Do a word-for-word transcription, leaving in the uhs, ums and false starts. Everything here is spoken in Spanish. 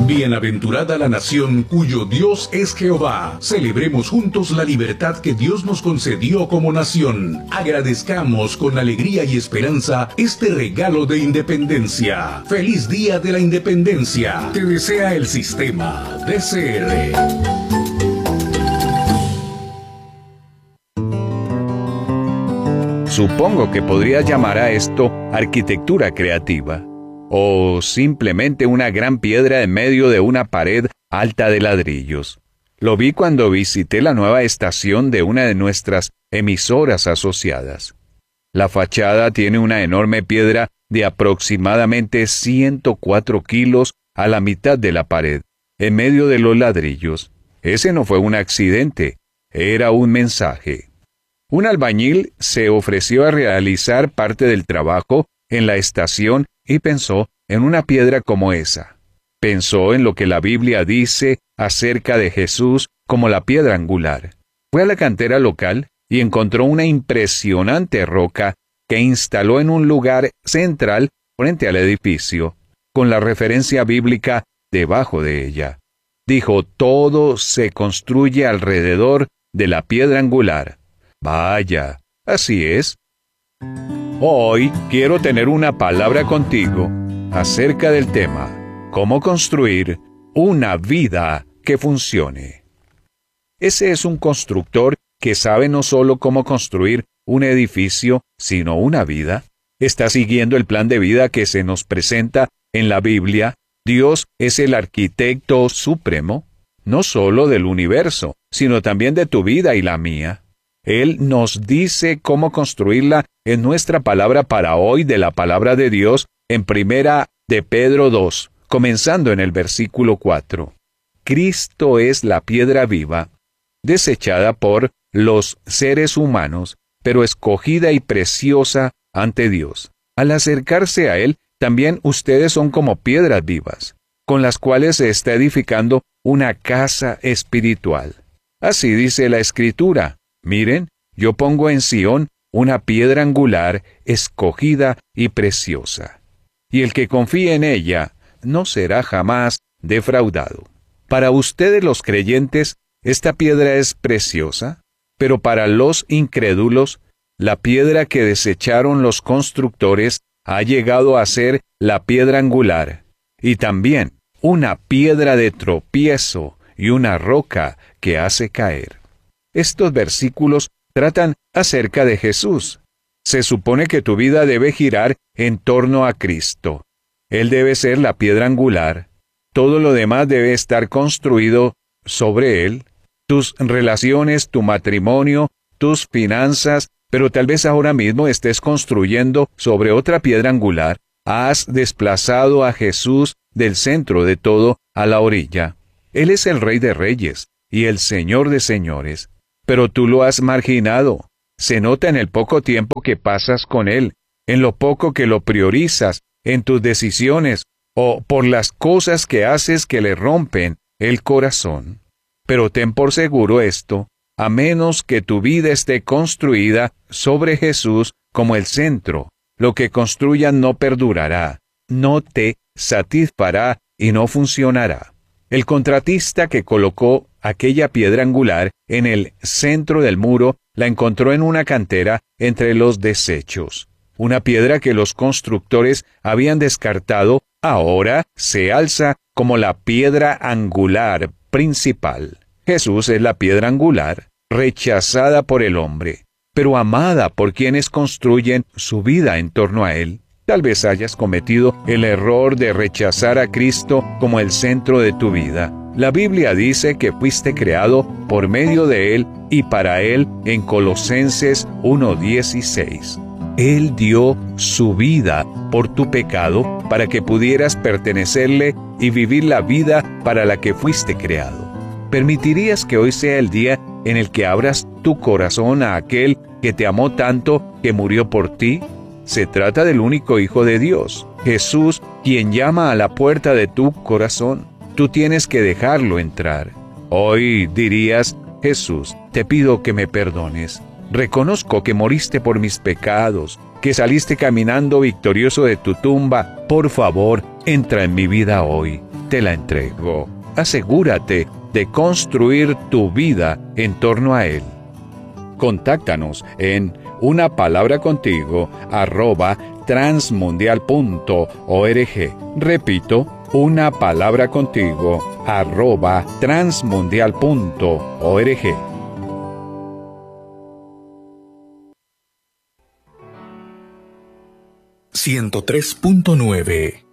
Bienaventurada la nación cuyo Dios es Jehová. Celebremos juntos la libertad que Dios nos concedió como nación. Agradezcamos con alegría y esperanza este regalo de independencia. ¡Feliz Día de la Independencia! Te desea el Sistema D C R. Supongo que podrías llamar a esto arquitectura creativa, o simplemente una gran piedra en medio de una pared alta de ladrillos. Lo vi cuando visité la nueva estación de una de nuestras emisoras asociadas. La fachada tiene una enorme piedra de aproximadamente ciento cuatro kilos a la mitad de la pared, en medio de los ladrillos. Ese no fue un accidente, era un mensaje. Un albañil se ofreció a realizar parte del trabajo en la estación y pensó en una piedra como esa. Pensó en lo que la Biblia dice acerca de Jesús como la piedra angular. Fue a la cantera local y encontró una impresionante roca que instaló en un lugar central frente al edificio, con la referencia bíblica debajo de ella. Dijo, todo se construye alrededor de la piedra angular. Vaya, así es. Hoy quiero tener una palabra contigo acerca del tema, cómo construir una vida que funcione. Ese es un constructor que sabe no solo cómo construir un edificio, sino una vida. Está siguiendo el plan de vida que se nos presenta en la Biblia. Dios es el arquitecto supremo, no solo del universo, sino también de tu vida y la mía. Él nos dice cómo construirla en nuestra palabra para hoy de la palabra de Dios en Primera de Pedro dos, comenzando en el versículo cuatro. Cristo es la piedra viva, desechada por los seres humanos, pero escogida y preciosa ante Dios. Al acercarse a Él, también ustedes son como piedras vivas, con las cuales se está edificando una casa espiritual. Así dice la Escritura. Miren, yo pongo en Sión una piedra angular, escogida y preciosa. Y el que confíe en ella no será jamás defraudado. Para ustedes los creyentes, esta piedra es preciosa, pero para los incrédulos, la piedra que desecharon los constructores ha llegado a ser la piedra angular, y también una piedra de tropiezo y una roca que hace caer. Estos versículos tratan acerca de Jesús. Se supone que tu vida debe girar en torno a Cristo. Él debe ser la piedra angular. Todo lo demás debe estar construido sobre Él. Tus relaciones, tu matrimonio, tus finanzas, pero tal vez ahora mismo estés construyendo sobre otra piedra angular. Has desplazado a Jesús del centro de todo a la orilla. Él es el Rey de Reyes y el Señor de Señores. Pero tú lo has marginado. Se nota en el poco tiempo que pasas con Él, en lo poco que lo priorizas, en tus decisiones, o por las cosas que haces que le rompen el corazón. Pero ten por seguro esto, a menos que tu vida esté construida sobre Jesús como el centro, lo que construyan no perdurará, no te satisfará y no funcionará. El contratista que colocó aquella piedra angular en el centro del muro la encontró en una cantera entre los desechos. Una piedra que los constructores habían descartado, ahora se alza como la piedra angular principal. Jesús es la piedra angular, rechazada por el hombre, pero amada por quienes construyen su vida en torno a Él. Tal vez hayas cometido el error de rechazar a Cristo como el centro de tu vida. La Biblia dice que fuiste creado por medio de Él y para Él en Colosenses uno dieciséis. Él dio su vida por tu pecado para que pudieras pertenecerle y vivir la vida para la que fuiste creado. ¿Permitirías que hoy sea el día en el que abras tu corazón a aquel que te amó tanto que murió por ti? Se trata del único Hijo de Dios, Jesús, quien llama a la puerta de tu corazón. Tú tienes que dejarlo entrar. Hoy dirías, Jesús, te pido que me perdones. Reconozco que moriste por mis pecados, que saliste caminando victorioso de tu tumba. Por favor, entra en mi vida hoy. te la entrego. Asegúrate de construir tu vida en torno a Él. Contáctanos en una palabra contigo arroba transmundial punto org. Repito, una palabra contigo arroba transmundial punto org. ciento tres punto nueve